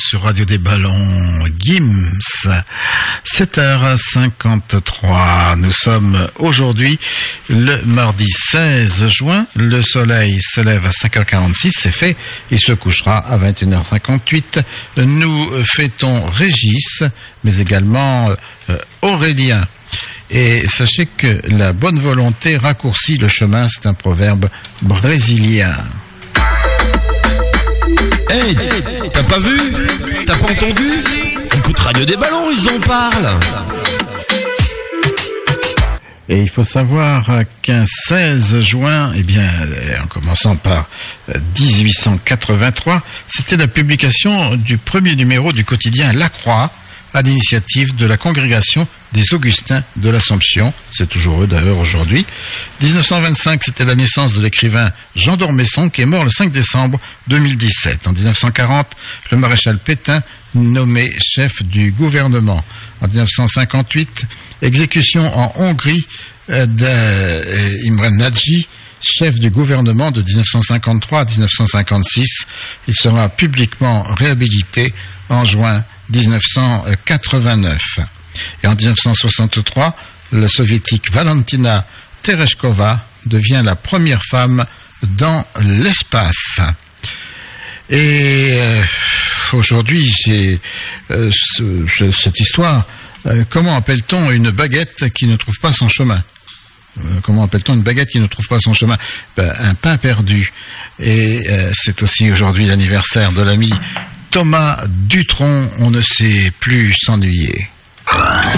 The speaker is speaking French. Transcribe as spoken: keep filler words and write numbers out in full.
sur Radio des Ballons, Gims, sept heures cinquante-trois. Nous sommes aujourd'hui le mardi seize juin. Le soleil se lève à cinq heures quarante-six, c'est fait. Il se couchera à vingt et une heures cinquante-huit. Nous fêtons Régis, mais également euh, Aurélien. Et sachez que la bonne volonté raccourcit le chemin, c'est un proverbe brésilien. Hey, t'as pas vu? T'as pas entendu? Écoute Radio des Ballons, ils en parlent. Et il faut savoir qu'un seize juin, eh bien, en commençant par dix-huit cent quatre-vingt-trois, c'était la publication du premier numéro du quotidien La Croix, à l'initiative de la congrégation des Augustins de l'Assomption. C'est toujours eux d'ailleurs aujourd'hui. dix-neuf cent vingt-cinq, c'était la naissance de l'écrivain Jean d'Ormesson qui est mort le cinq décembre deux mille dix-sept. En dix-neuf cent quarante, le maréchal Pétain nommé chef du gouvernement. En dix-neuf cent cinquante-huit, exécution en Hongrie d'Imre Nagy, chef du gouvernement de dix-neuf cent cinquante-trois à dix-neuf cent cinquante-six. Il sera publiquement réhabilité en juin dix-neuf cent quatre-vingt-neuf. Et en dix-neuf cent soixante-trois, la soviétique Valentina Tereshkova devient la première femme dans l'espace. Et euh, aujourd'hui, j'ai euh, ce, ce, cette histoire. Euh, comment appelle-t-on une baguette qui ne trouve pas son chemin? euh, Comment appelle-t-on une baguette qui ne trouve pas son chemin? Ben, un pain perdu. Et euh, c'est aussi aujourd'hui l'anniversaire de l'ami Thomas Dutronc. On ne sait plus s'ennuyer.